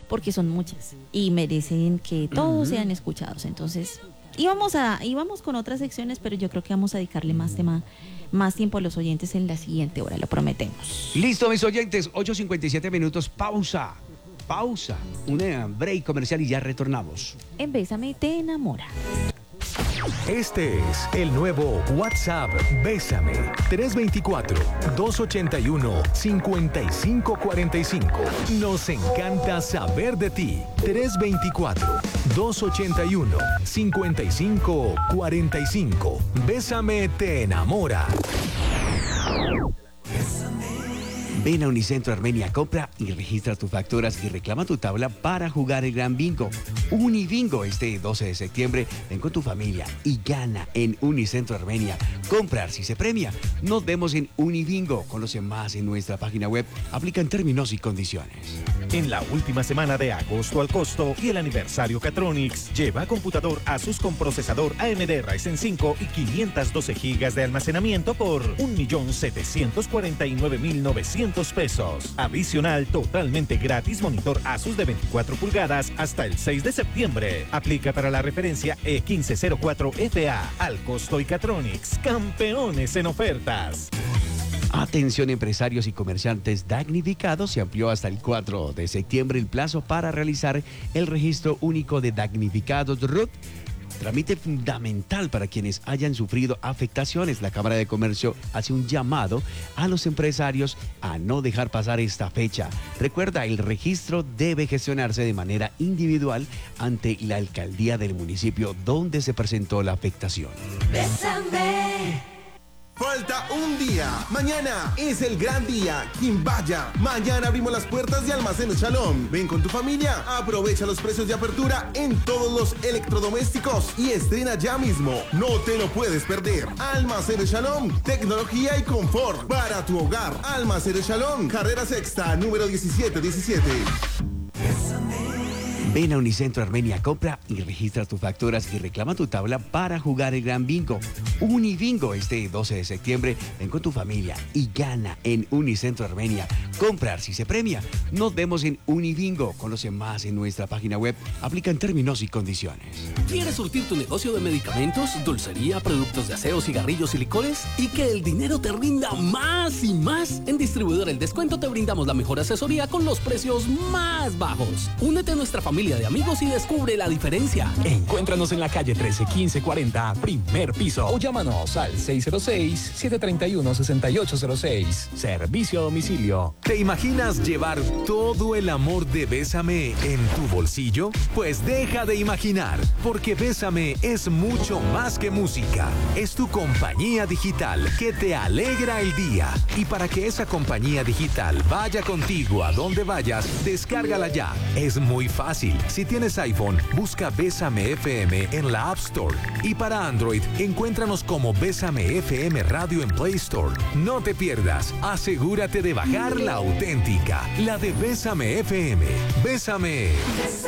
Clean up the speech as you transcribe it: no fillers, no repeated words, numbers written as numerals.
porque son muchas y merecen que todos sean escuchados. Entonces, íbamos con otras secciones, pero yo creo que vamos a dedicarle más tiempo a los oyentes en la siguiente hora, lo prometemos. Listo, mis oyentes, 8:57 minutos, pausa, una break comercial y ya retornamos. En Bésame te enamora. Este es el nuevo WhatsApp Bésame 324-281-5545. Nos encanta saber de ti. 324-281-5545. Bésame te enamora. Ven a Unicentro Armenia, compra y registra tus facturas y reclama tu tabla para jugar el Gran Bingo. Unibingo este 12 de septiembre. Ven con tu familia y gana en Unicentro Armenia. Comprar si se premia. Nos vemos en Unibingo. Conoce más en nuestra página web. Aplican términos y condiciones. En la última semana de agosto al costo y el aniversario Catronics, lleva computador Asus con procesador AMD Ryzen 5 y 512 GB de almacenamiento por 1.749.900 pesos. Adicional, totalmente gratis, monitor Asus de 24 pulgadas hasta el 6 de septiembre. Aplica para la referencia E1504FA. Al costo y Catronics, campeones en ofertas. Atención empresarios y comerciantes damnificados, se amplió hasta el 4 de septiembre el plazo para realizar el registro único de damnificados RUT. Trámite fundamental para quienes hayan sufrido afectaciones. La Cámara de Comercio hace un llamado a los empresarios a no dejar pasar esta fecha. Recuerda, el registro debe gestionarse de manera individual ante la alcaldía del municipio donde se presentó la afectación. Bésame. Falta un día. Mañana es el gran día. Quimbaya. Mañana abrimos las puertas de Almacenes Shalom. Ven con tu familia. Aprovecha los precios de apertura en todos los electrodomésticos y estrena ya mismo. No te lo puedes perder. Almacenes Shalom. Tecnología y confort para tu hogar. Almacenes Shalom. Carrera Sexta, número 1717. Ven a Unicentro Armenia, compra y registra tus facturas y reclama tu tabla para jugar el Gran Bingo. Unibingo este 12 de septiembre. Ven con tu familia y gana en Unicentro Armenia. Comprar si se premia. Nos vemos en Unibingo. Conoce más en nuestra página web. Aplican términos y condiciones. ¿Quieres surtir tu negocio de medicamentos, dulcería, productos de aseo, cigarrillos y licores? ¿Y que el dinero te rinda más y más? En Distribuidor El Descuento te brindamos la mejor asesoría con los precios más bajos. Únete a nuestra familia de amigos y descubre la diferencia. Encuéntranos en la calle 13 1540, primer piso, o llámanos al 606-731-6806. Servicio a domicilio. ¿Te imaginas llevar todo el amor de Bésame en tu bolsillo? Pues deja de imaginar, porque Bésame es mucho más que música. Es tu compañía digital que te alegra el día. Y para que esa compañía digital vaya contigo a donde vayas, descárgala ya. Es muy fácil. Si tienes iPhone, busca Bésame FM en la App Store. Y para Android, encuéntranos como Bésame FM Radio en Play Store. No te pierdas. Asegúrate de bajar la auténtica, la de Bésame FM. Bésame.